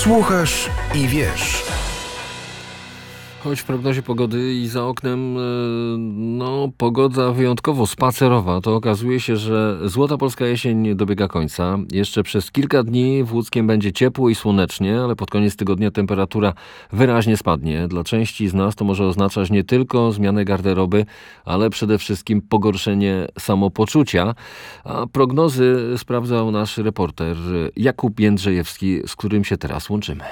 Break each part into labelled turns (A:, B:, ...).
A: Słuchasz i wiesz.
B: Choć w prognozie pogody i za oknem pogoda wyjątkowo spacerowa, to okazuje się, że złota polska jesień dobiega końca. Jeszcze przez kilka dni w Łódzkiem będzie ciepło i słonecznie, ale pod koniec tygodnia temperatura wyraźnie spadnie. Dla części z nas to może oznaczać nie tylko zmianę garderoby, ale przede wszystkim pogorszenie samopoczucia. A prognozy sprawdzał nasz reporter Jakub Jędrzejewski, z którym się teraz łączymy.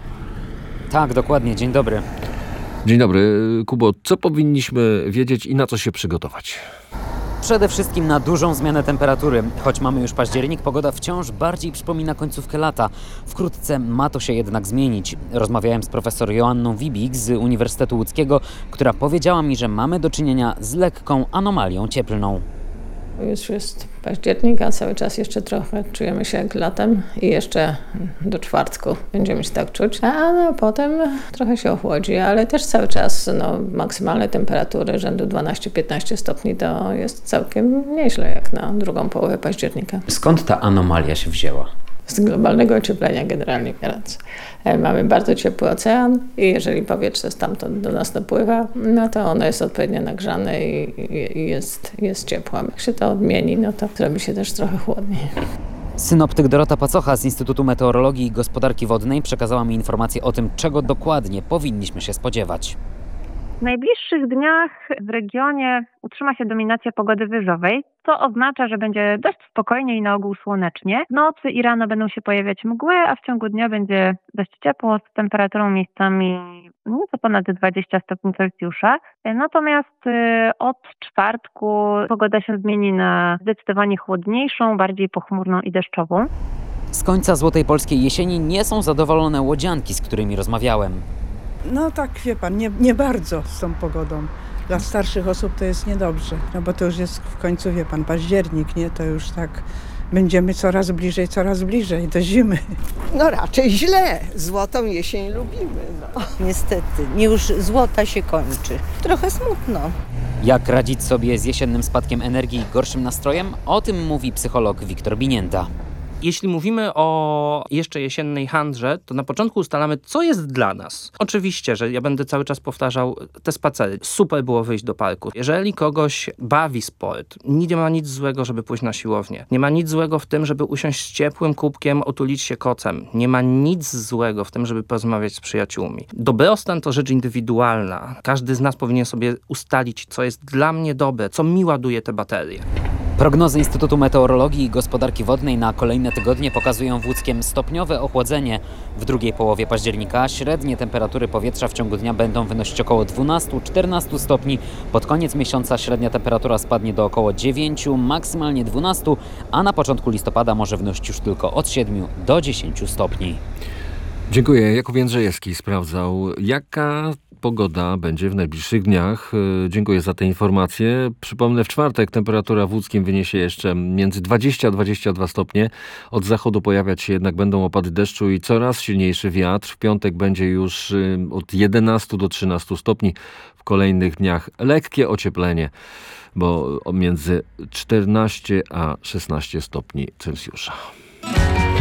C: Tak, dokładnie. Dzień dobry.
B: Dzień dobry. Kubo, co powinniśmy wiedzieć i na co się przygotować?
C: Przede wszystkim na dużą zmianę temperatury. Choć mamy już październik, pogoda wciąż bardziej przypomina końcówkę lata. Wkrótce ma to się jednak zmienić. Rozmawiałem z profesor Joanną Wibik z Uniwersytetu Łódzkiego, która powiedziała mi, że mamy do czynienia z lekką anomalią cieplną.
D: Już jest październik, a cały czas jeszcze trochę czujemy się jak latem i jeszcze do czwartku będziemy się tak czuć, a potem trochę się ochłodzi, ale też cały czas maksymalne temperatury rzędu 12-15 stopni to jest całkiem nieźle jak na drugą połowę października.
C: Skąd ta anomalia się wzięła?
D: Z globalnego ocieplenia generalnie biorąc. Mamy bardzo ciepły ocean i jeżeli powietrze stamtąd do nas dopływa, to ono jest odpowiednio nagrzane i jest ciepło. Jak się to odmieni, to zrobi się też trochę chłodniej.
C: Synoptyk Dorota Pacocha z Instytutu Meteorologii i Gospodarki Wodnej przekazała mi informację o tym, czego dokładnie powinniśmy się spodziewać.
E: W najbliższych dniach w regionie utrzyma się dominacja pogody wyżowej, co oznacza, że będzie dość spokojnie i na ogół słonecznie. W nocy i rano będą się pojawiać mgły, a w ciągu dnia będzie dość ciepło z temperaturą miejscami nieco ponad 20 stopni Celsjusza. Natomiast od czwartku pogoda się zmieni na zdecydowanie chłodniejszą, bardziej pochmurną i deszczową.
C: Z końca złotej polskiej jesieni nie są zadowolone łodzianki, z którymi rozmawiałem.
F: No tak, wie pan, nie bardzo z tą pogodą. Dla starszych osób to jest niedobrze, bo to już jest w końcu, wie pan, październik, nie? To już tak będziemy coraz bliżej do zimy.
G: No raczej źle. Złotą jesień lubimy. Niestety, już złota się kończy. Trochę smutno.
C: Jak radzić sobie z jesiennym spadkiem energii i gorszym nastrojem? O tym mówi psycholog Wiktor Binięta.
H: Jeśli mówimy o jeszcze jesiennej handrze, to na początku ustalamy, co jest dla nas. Oczywiście, że ja będę cały czas powtarzał te spacery. Super było wyjść do parku. Jeżeli kogoś bawi sport, nie ma nic złego, żeby pójść na siłownię. Nie ma nic złego w tym, żeby usiąść z ciepłym kubkiem, otulić się kocem. Nie ma nic złego w tym, żeby porozmawiać z przyjaciółmi. Dobrostan to rzecz indywidualna. Każdy z nas powinien sobie ustalić, co jest dla mnie dobre, co mi ładuje te baterie.
C: Prognozy Instytutu Meteorologii i Gospodarki Wodnej na kolejne tygodnie pokazują w Łódzkiem stopniowe ochłodzenie. W drugiej połowie października średnie temperatury powietrza w ciągu dnia będą wynosić około 12-14 stopni. Pod koniec miesiąca średnia temperatura spadnie do około 9, maksymalnie 12, a na początku listopada może wynosić już tylko od 7 do 10 stopni.
B: Dziękuję. Jakub Jędrzejewski sprawdzał, jaka pogoda będzie w najbliższych dniach. Dziękuję za te informacje. Przypomnę, w czwartek temperatura w Łódzkiem wyniesie jeszcze między 20 a 22 stopnie. Od zachodu pojawiać się jednak będą opady deszczu i coraz silniejszy wiatr. W piątek będzie już od 11 do 13 stopni. W kolejnych dniach lekkie ocieplenie, bo między 14 a 16 stopni Celsjusza.